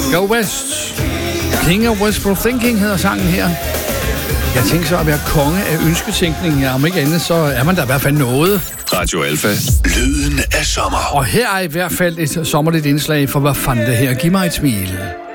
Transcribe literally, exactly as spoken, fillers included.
Go West. King of Wistful Thinking hedder sangen her. Jeg tænker så at være konge af ønsketænkning. Ja, om ikke andet, så er man da i hvert fald noget. Radio Alfa. Lyden af sommer. Og her er i hvert fald et sommerligt indslag for hvad fanden det her. Giv mig et smil.